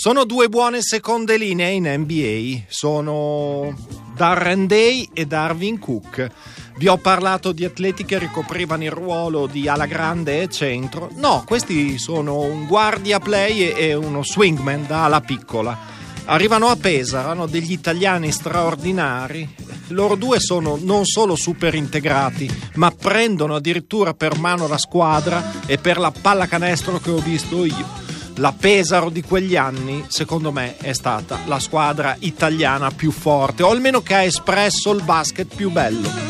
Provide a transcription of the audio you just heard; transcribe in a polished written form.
Sono due buone seconde linee in NBA, sono Darren Day e Darvin Cook. Vi ho parlato di atleti che ricoprivano il ruolo di ala grande e centro. No, questi sono un guardia play e uno swingman da ala piccola. Arrivano a Pesaro, hanno degli italiani straordinari. Loro due sono non solo super integrati, ma prendono addirittura per mano la squadra, e per la pallacanestro che ho visto io, la Pesaro di quegli anni, secondo me, è stata la squadra italiana più forte, o almeno che ha espresso il basket più bello.